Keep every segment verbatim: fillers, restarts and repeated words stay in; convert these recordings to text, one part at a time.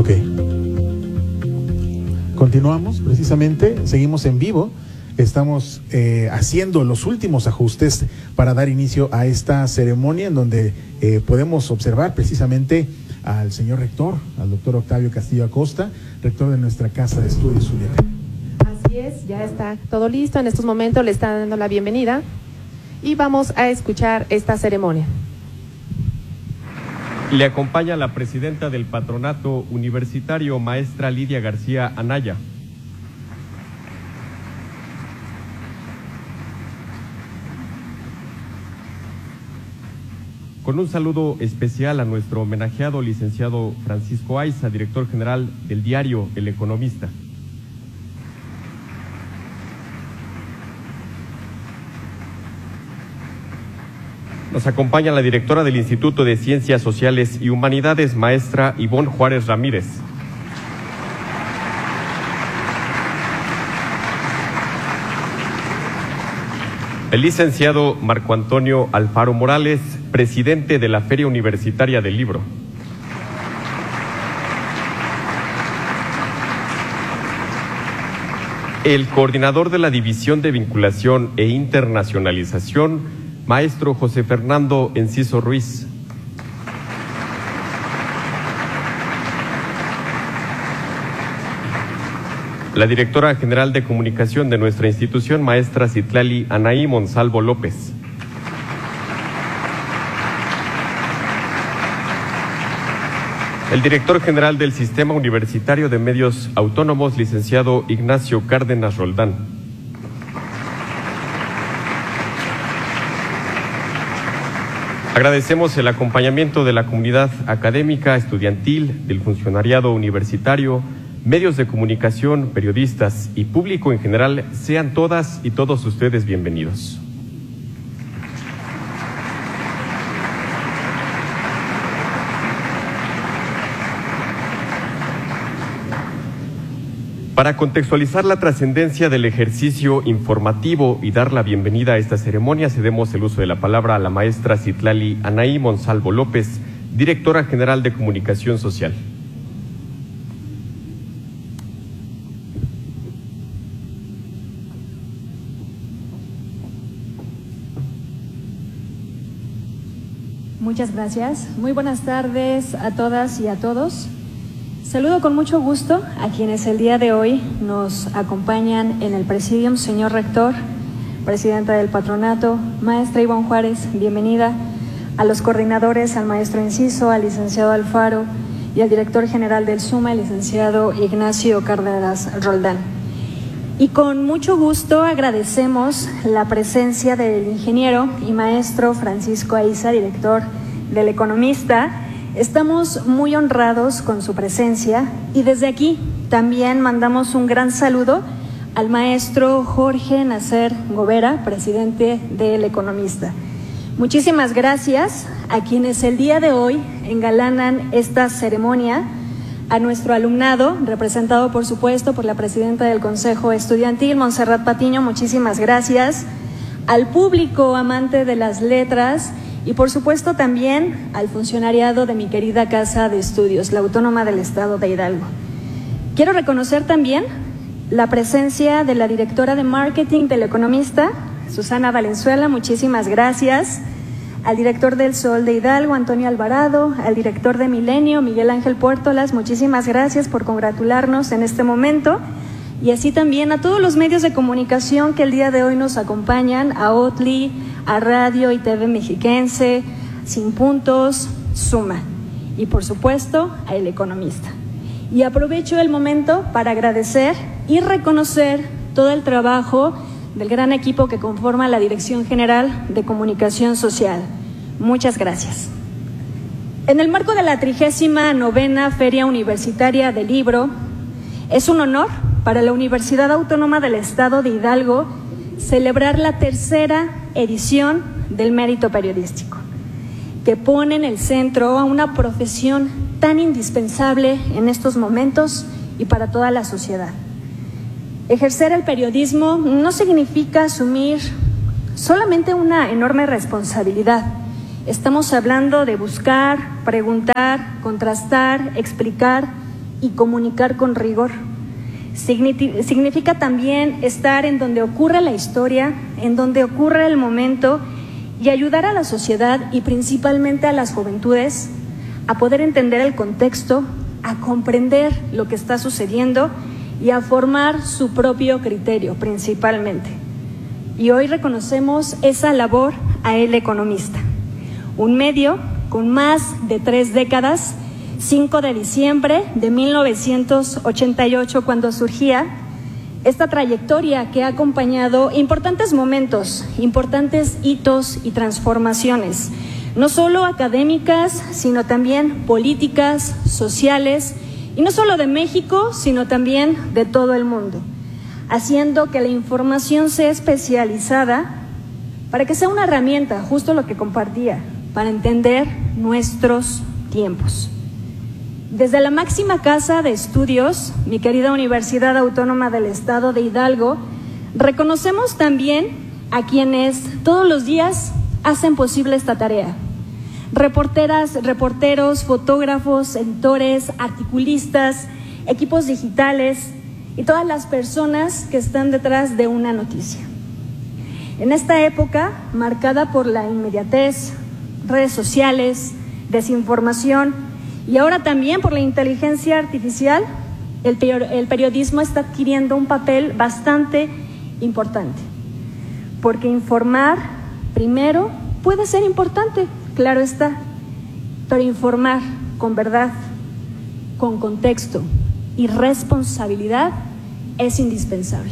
Ok. Continuamos, precisamente, seguimos en vivo. Estamos eh, haciendo los últimos ajustes para dar inicio a esta ceremonia en donde eh, podemos observar precisamente al señor rector, al doctor Octavio Castillo Acosta, rector de nuestra Casa de Estudios Julieta. Así es, ya está todo listo. En estos momentos le están dando la bienvenida y vamos a escuchar esta ceremonia. Le acompaña la presidenta del Patronato Universitario, maestra Lidia García Anaya. Con un saludo especial a nuestro homenajeado licenciado Francisco Aiza, director general del diario El Economista. Nos acompaña la directora del Instituto de Ciencias Sociales y Humanidades, maestra Ivonne Juárez Ramírez. El licenciado Marco Antonio Alfaro Morales, presidente de la Feria Universitaria del Libro. El coordinador de la División de Vinculación e Internacionalización, maestro José Fernando Enciso Ruiz. La directora general de comunicación de nuestra institución, maestra Citlali Anaí Monsalvo López. El director general del Sistema Universitario de Medios Autónomos, licenciado Ignacio Cárdenas Roldán. Agradecemos el acompañamiento de la comunidad académica, estudiantil, del funcionariado universitario, medios de comunicación, periodistas y público en general. Sean todas y todos ustedes bienvenidos. Para contextualizar la trascendencia del ejercicio informativo y dar la bienvenida a esta ceremonia, cedemos el uso de la palabra a la maestra Citlali Anaí Monsalvo López, directora general de Comunicación Social. Muchas gracias. Muy buenas tardes a todas y a todos. Saludo con mucho gusto a quienes el día de hoy nos acompañan en el Presidium, señor rector, presidenta del patronato, maestra Ivonne Juárez, bienvenida, a los coordinadores, al maestro Enciso, al licenciado Alfaro y al director general del SUMA, el licenciado Ignacio Cárdenas Roldán. Y con mucho gusto agradecemos la presencia del ingeniero y maestro Francisco Aiza, director del Economista. Estamos muy honrados con su presencia y desde aquí también mandamos un gran saludo al maestro Jorge Nacer Govera, presidente del Economista. Muchísimas gracias a quienes el día de hoy engalanan esta ceremonia, a nuestro alumnado, representado por supuesto por la presidenta del Consejo Estudiantil, Montserrat Patiño, muchísimas gracias, al público amante de las letras y por supuesto también al funcionariado de mi querida Casa de Estudios, la Autónoma del Estado de Hidalgo. Quiero reconocer también la presencia de la directora de Marketing del Economista, Susana Valenzuela, muchísimas gracias, al director del Sol de Hidalgo, Antonio Alvarado, al director de Milenio, Miguel Ángel Puertolas, muchísimas gracias por congratularnos en este momento, y así también a todos los medios de comunicación que el día de hoy nos acompañan, a Otli, a Radio y T V Mexiquense, Sin Puntos, Suma, y por supuesto a El Economista. Y aprovecho el momento para agradecer y reconocer todo el trabajo del gran equipo que conforma la Dirección General de Comunicación Social. Muchas gracias. En el marco de la trigésima novena Feria Universitaria del Libro, es un honor para la Universidad Autónoma del Estado de Hidalgo celebrar la tercera edición del Mérito Periodístico, que pone en el centro a una profesión tan indispensable en estos momentos y para toda la sociedad. Ejercer el periodismo no significa asumir solamente una enorme responsabilidad. Estamos hablando de buscar, preguntar, contrastar, explicar y comunicar con rigor. Significa también estar en donde ocurre la historia, en donde ocurre el momento, y ayudar a la sociedad y principalmente a las juventudes a poder entender el contexto, a comprender lo que está sucediendo y a formar su propio criterio principalmente. Y hoy reconocemos esa labor a El Economista, un medio con más de tres décadas, cinco de diciembre de mil novecientos ochenta y ocho cuando surgía, esta trayectoria que ha acompañado importantes momentos, importantes hitos y transformaciones, no solo académicas, sino también políticas, sociales, y no solo de México, sino también de todo el mundo, haciendo que la información sea especializada para que sea una herramienta, justo lo que compartía, para entender nuestros tiempos. Desde la máxima casa de estudios, mi querida Universidad Autónoma del Estado de Hidalgo, reconocemos también a quienes todos los días hacen posible esta tarea. Reporteras, reporteros, fotógrafos, editores, articulistas, equipos digitales y todas las personas que están detrás de una noticia. En esta época, marcada por la inmediatez, redes sociales, desinformación y ahora también por la inteligencia artificial, el, el periodismo está adquiriendo un papel bastante importante. Porque informar, primero, puede ser importante, claro está, pero informar con verdad, con contexto y responsabilidad es indispensable.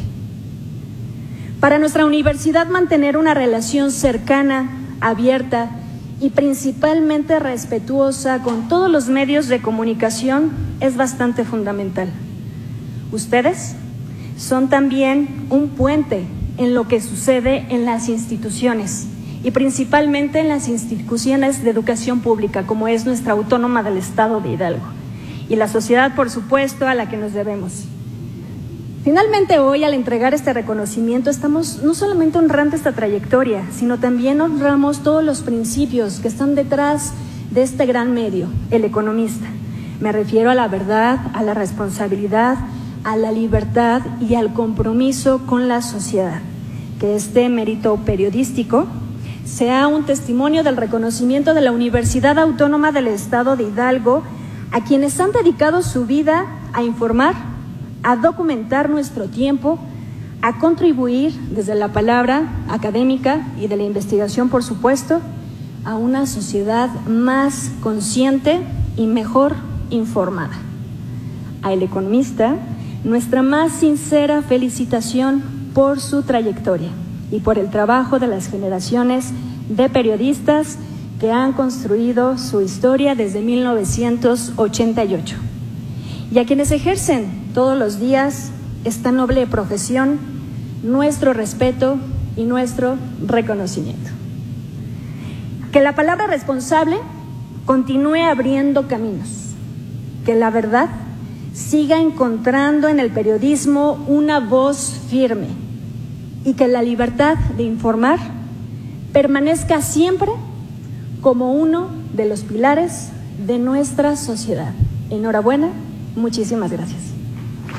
Para nuestra universidad, mantener una relación cercana, abierta y principalmente respetuosa con todos los medios de comunicación es bastante fundamental. Ustedes son también un puente en lo que sucede en las instituciones y principalmente en las instituciones de educación pública, como es nuestra Autónoma del Estado de Hidalgo, y la sociedad, por supuesto, a la que nos debemos. Finalmente, hoy, al entregar este reconocimiento, estamos no solamente honrando esta trayectoria, sino también honramos todos los principios que están detrás de este gran medio, El Economista. Me refiero a la verdad, a la responsabilidad, a la libertad y al compromiso con la sociedad. Que este mérito periodístico sea un testimonio del reconocimiento de la Universidad Autónoma del Estado de Hidalgo a quienes han dedicado su vida a informar, a documentar nuestro tiempo, a contribuir desde la palabra académica y de la investigación, por supuesto, a una sociedad más consciente y mejor informada. A El Economista, nuestra más sincera felicitación por su trayectoria y por el trabajo de las generaciones de periodistas que han construido su historia desde mil novecientos ochenta y ocho. Y a quienes ejercen todos los días esta noble profesión, nuestro respeto y nuestro reconocimiento. Que la palabra responsable continúe abriendo caminos, que la verdad siga encontrando en el periodismo una voz firme y que la libertad de informar permanezca siempre como uno de los pilares de nuestra sociedad. Enhorabuena, muchísimas gracias.